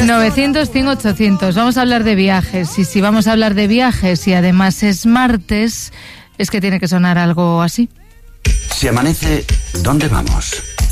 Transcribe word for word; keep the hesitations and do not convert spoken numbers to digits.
novecientos, cien, ochocientos. Vamos a hablar de viajes. Y si vamos a hablar de viajes y además es martes, es que tiene que sonar algo así. Si amanece, ¿dónde vamos?